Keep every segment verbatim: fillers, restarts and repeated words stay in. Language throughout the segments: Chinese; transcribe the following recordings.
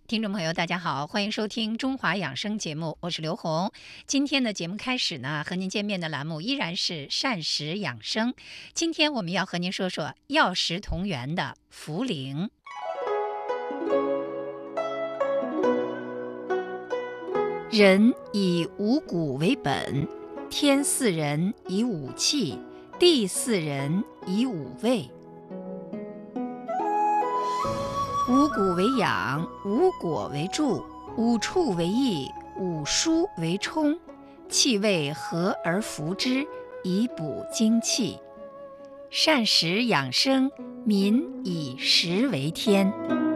听众朋友，大家好，欢迎收听中华养生节目，我是刘红。今天的节目开始呢，和您见面的栏目依然是膳食养生。今天我们要和您说说药食同源的茯苓。人以五谷为本，天赐人以五气，地赐人以五味。五谷为养，五果为助，五畜为益，五蔬为充，气味和而服之，以补精气。膳食养生，民以食为天。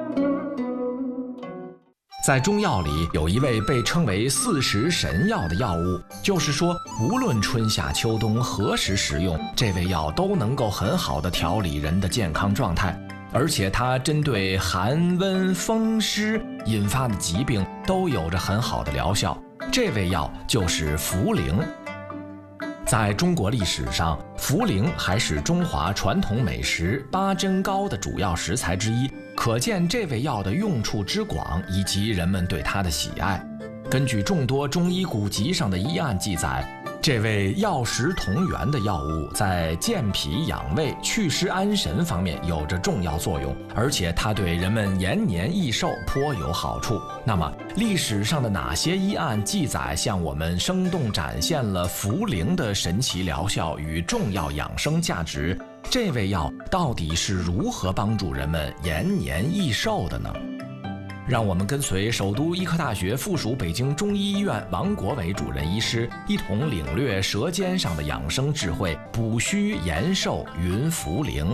在中药里有一味被称为四时神药的药物，就是说无论春夏秋冬何时食用，这味药都能够很好的调理人的健康状态，而且它针对寒温风湿引发的疾病都有着很好的疗效。这味药就是茯苓。在中国历史上，茯苓还是中华传统美食八珍糕的主要食材之一，可见这味药的用处之广以及人们对它的喜爱。根据众多中医古籍上的医案记载，这味药食同源的药物在健脾养胃、祛湿安神方面有着重要作用，而且它对人们延年益寿颇有好处。那么，历史上的哪些医案记载向我们生动展现了茯苓的神奇疗效与重要养生价值？这味药到底是如何帮助人们延年益寿的呢？让我们跟随首都医科大学附属北京中医医院王国伟主任医师，一同领略舌尖上的养生智慧，补虚延寿云茯苓。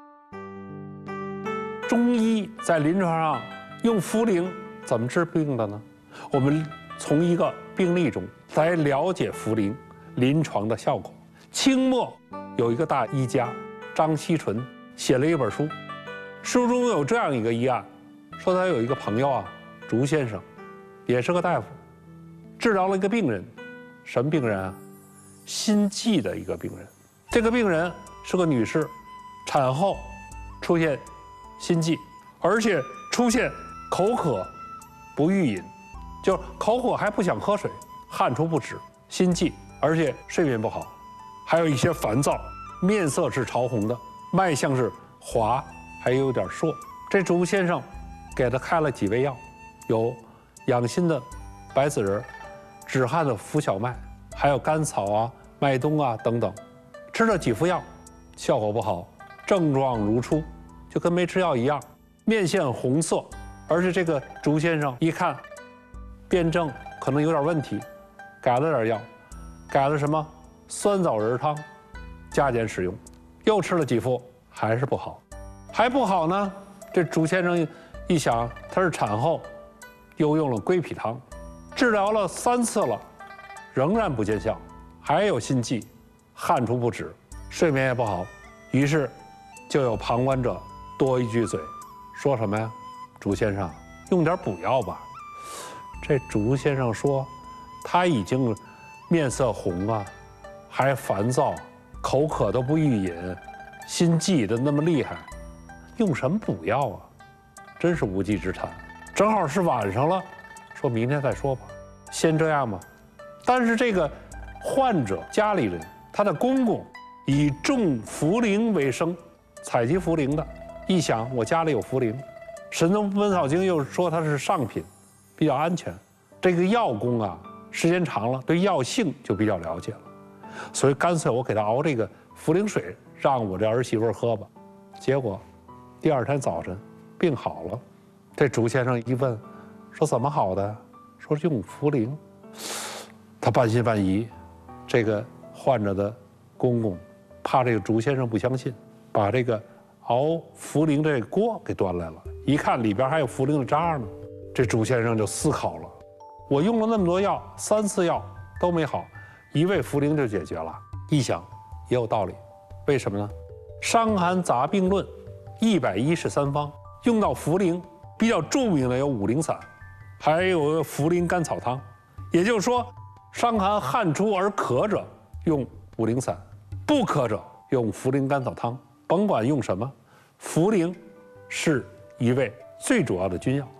中医在临床上用茯苓怎么治病的呢？我们从一个病例中来了解茯苓临床的效果。清末有一个大医家张锡纯写了一本书，书中有这样一个医案，说他有一个朋友啊，朱先生，也是个大夫，治疗了一个病人，什么病人啊？心悸的一个病人。这个病人是个女士，产后出现心悸，而且出现口渴不欲饮，就是口渴还不想喝水，汗出不止，心悸，而且睡眠不好，还有一些烦躁，面色是潮红的，脉象是滑，还有点硕。这朱先生给他开了几味药，有养心的白子仁、止汗的浮小麦，还有甘草啊、麦冬啊等等。吃了几副药，效果不好，症状如初，就跟没吃药一样，面现红色。而且这个朱先生一看，辨证可能有点问题，改了点药，改了什么酸枣仁汤，加减使用，又吃了几副，还是不好，还不好呢。这朱先生一想，他是产后，又用了归脾汤，治疗了三次了，仍然不见效，还有心悸，汗出不止，睡眠也不好。于是，就有旁观者多一句嘴，说什么呀？朱先生，用点补药吧。这朱先生说，他已经面色红啊，还烦躁，口渴都不欲饮，心悸的那么厉害，用什么补药啊？真是无稽之谈。正好是晚上了，说明天再说吧，先这样吧。但是这个患者家里人，他的公公以种茯苓为生，采集茯苓的，一想我家里有茯苓，神农本草经又说它是上品，比较安全。这个药工啊，时间长了，对药性就比较了解了，所以干脆我给他熬这个茯苓水，让我这儿媳妇喝吧。结果第二天早晨病好了。这朱先生一问，说怎么好的？说是用茯苓。他半信半疑。这个患者的公公怕这个朱先生不相信，把这个熬茯苓这个锅给端来了，一看里边还有茯苓的渣呢。这朱先生就思考了，我用了那么多药，三次药都没好，一味茯苓就解决了。一想也有道理，为什么呢？《伤寒杂病论》一百一十三方用到茯苓比较著名的有五苓散，还有茯苓甘草汤。也就是说，伤寒汗出而渴者用五苓散，不渴者用茯苓甘草汤。甭管用什么，茯苓是一味最主要的君药。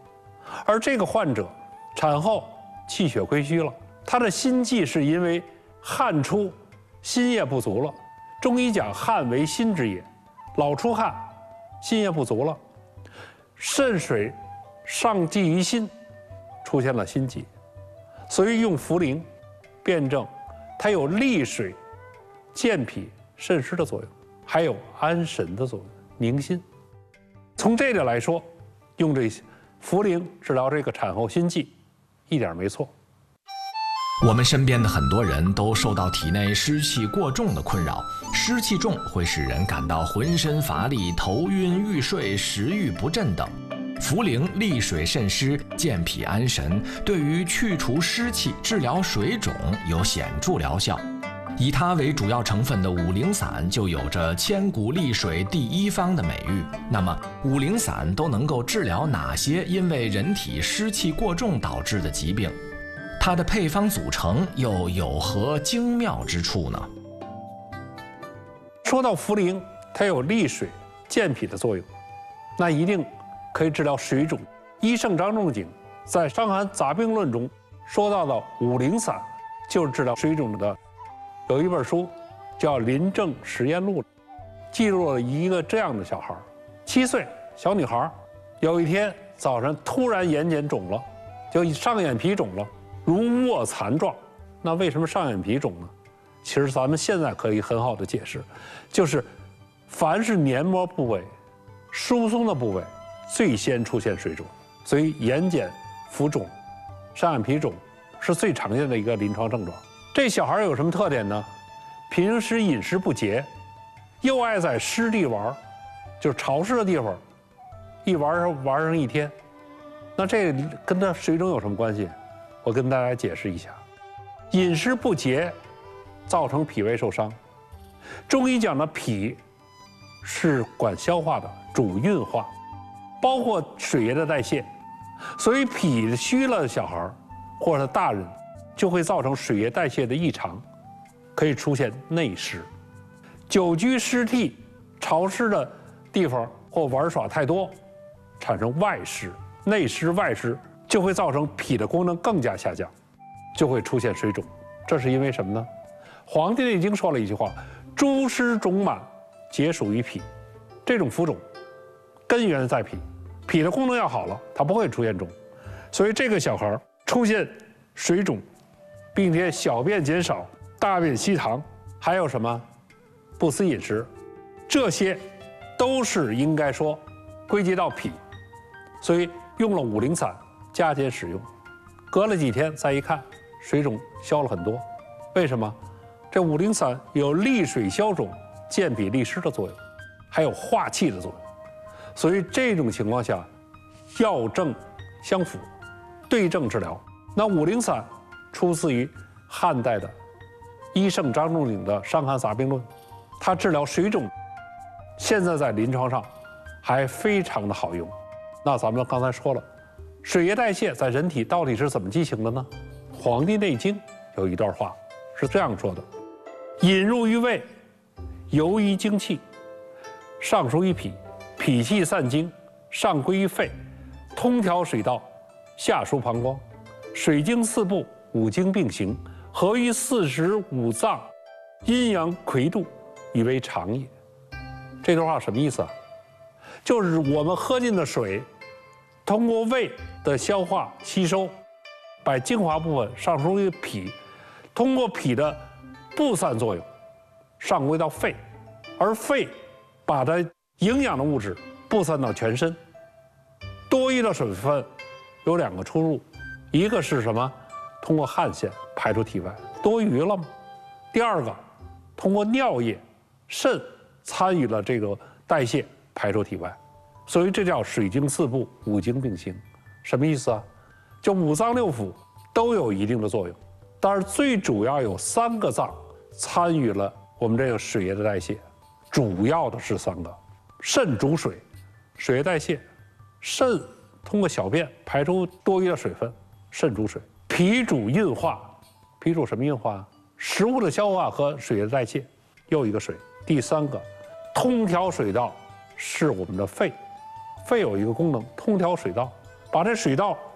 而这个患者产后气血亏虚了，他的心悸是因为汗出，心液不足了。中医讲汗为心之液，老出汗，心液不足了，肾水上积于心，出现了心悸，所以用茯苓辩证，它有利水、健脾、渗湿的作用，还有安神的作用，宁心。从这点来说，用这些茯苓治疗这个产后心悸，一点没错。 我们身边的很多人都受到体内湿气过重的困扰，湿气重会使人感到浑身乏力、头晕欲睡、食欲不振等。茯苓利水渗湿、健脾安神，对于去除湿气、治疗水肿有显著疗效。以它为主要成分的五苓散就有着千古利水第一方的美誉。那么五苓散都能够治疗哪些因为人体湿气过重导致的疾病？它的配方组成又有何精妙之处呢？ 说到茯苓，它有利水、健脾的作用，那一定可以治疗水肿。医圣张仲景在《伤寒杂病论》中说到的五苓散，就是治疗水肿的。有一本书叫《临症实验录》，记录了一个这样的小孩，七岁小女孩，有一天早上突然眼睑肿了，就上眼皮肿了，如卧蚕状。那为什么上眼皮肿呢？其实咱们现在可以很好的解释，就是凡是黏膜部位疏松的部位，最先出现水肿，所以眼睑浮肿、上眼皮肿是最常见的一个临床症状。这小孩有什么特点呢？平时饮食不节，又爱在湿地玩，就是潮湿的地方，一玩玩上一天。那这跟他水肿有什么关系？我跟大家解释一下，饮食不节造成脾胃受伤。中医讲的脾是管消化的，主运化，包括水液的代谢，所以脾虚了的小孩或者大人就会造成水液代谢的异常，可以出现内湿。久居湿地、潮湿的地方或玩耍太多，产生外湿。内湿外湿就会造成脾的功能更加下降，就会出现水肿。这是因为什么呢？《黄帝内经》说了一句话：诸湿肿满，皆属于脾。这种浮肿根源在脾，脾的功能要好了，它不会出现肿。所以这个小孩出现水肿，并且小便减少、大便稀溏，还有什么不思饮食，这些都是应该说归结到脾。所以用了五苓散加减使用，隔了几天再一看，水肿消了很多。为什么？这五苓散有利水消肿、健脾利湿的作用，还有化气的作用。所以这种情况下，药证相符，对症治疗。那五苓散出自于汉代的医圣张仲景的《伤寒杂病论》，它治疗水肿，现在在临床上还非常的好用。那咱们刚才说了，水液代谢在人体到底是怎么进行的呢？《黄帝内经》有一段话是这样说的：引入于胃，游于精气，上输于脾，脾气散精，上归于肺，通调水道，下输膀胱，水经四部，五经并行，合于四时五脏，阴阳癸度，以为常也。这段话什么意思啊？就是我们喝进的水，通过胃的消化吸收，把精华部分上输于脾，通过脾的布散作用，上归到肺，而肺把它营养的物质布散到全身。多余的水分有两个出入，一个是什么？通过汗腺排出体外，多余了吗？第二个，通过尿液，肾参与了这个代谢，排出体外。所以这叫水经四部，五经并行。什么意思啊？就五脏六腑都有一定的作用，但是最主要有三个脏参与了我们这个水液的代谢，主要的是三个：肾主水，水液代谢；肾通过小便排出多余的水分，肾主水；脾主运化，脾主什么运化？食物的消化和水液的代谢，又一个水。第三个，通调水道是我们的肺，肺有一个功能，通调水道，把这水道